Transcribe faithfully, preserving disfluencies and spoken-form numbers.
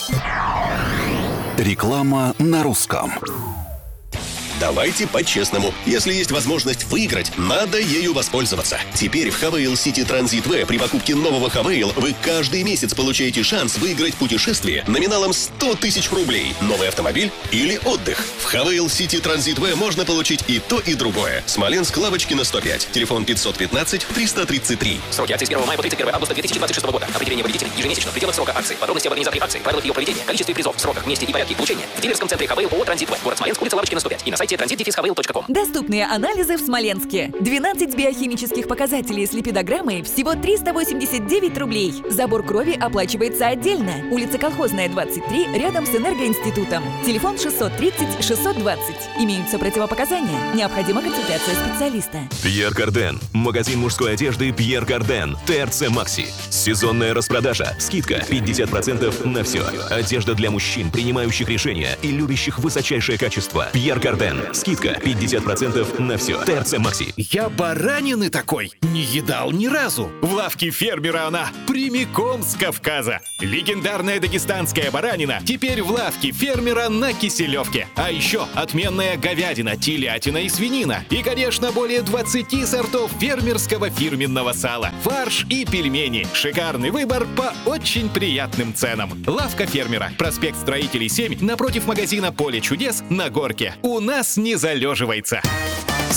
Реклама на русском. Давайте по-честному. Если есть возможность выиграть, надо ею воспользоваться. Теперь в Хавейл City Transit V при покупке нового Хавейл вы каждый месяц получаете шанс выиграть путешествие номиналом сто тысяч рублей, новый автомобиль или отдых. В Хавейл City Transit V можно получить и то, и другое. Смоленск, Лавочкина, сто пять. Телефон пятьсот пятнадцать триста тридцать три. Сроки акции с первого мая по тридцать первого августа две тысячи двадцать шестого года. Определение победителей ежемесячно в пределах срока акции. Подробности об организации акции, правилах ее проведения, количестве призов, сроках, месте и порядке получения в дилерском центре Хавейл ООО «Транзит В». Город Смоленск, улица Лавочкина, сто пять. И на сайте транзит дефис хавейл точка ком. Доступные анализы в Смоленске. двенадцать биохимических показателей с липидограммой всего триста восемьдесят девять рублей. Забор крови оплачивается отдельно. Улица Колхозная, двадцать три, рядом с Энергоинститутом. Телефон шестьсот тридцать шестьсот двадцать. Имеются противопоказания. Необходима консультация специалиста. Пьер Карден. Магазин мужской одежды Пьер Карден. ТРЦ Макси. Сезонная распродажа. Скидка пятьдесят процентов на все. Одежда для мужчин, принимающих решения и любящих высочайшее качество. Пьер Карден. Скидка пятьдесят процентов на все. ТРЦ Макси. Я баранины такой не едал ни разу. В лавке фермера она прямиком с Кавказа. Легендарная дагестанская баранина теперь в лавке фермера на Киселевке. А еще отменная говядина, телятина и свинина. И, конечно, более двадцати сортов фермерского фирменного сала, фарш и пельмени. Шикарный выбор по очень приятным ценам. Лавка фермера. Проспект Строителей семь напротив магазина «Поле чудес» на Горке. У нас не залеживается.